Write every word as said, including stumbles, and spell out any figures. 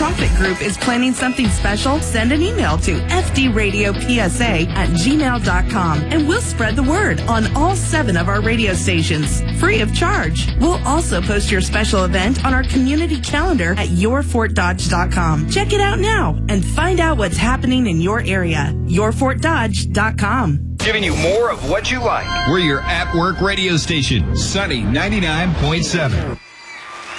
nonprofit group is planning something special, send an email to f d radio p s a at gmail dot com and we'll spread the word on all seven of our radio stations, free of charge. We'll also post your special event on our community calendar at your fort dodge dot com. Check it out now and find out what's happening in your area. your fort dodge dot com. Giving you more of what you like. We're your at-work radio station, Sunny ninety-nine point seven.